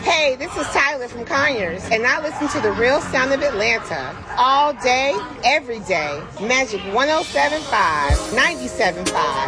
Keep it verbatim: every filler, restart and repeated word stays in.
Hey, this is Tyler from Conyers, and I listen to the Real Sound of Atlanta all day, every day. Magic one oh seven point five, ninety-seven point five.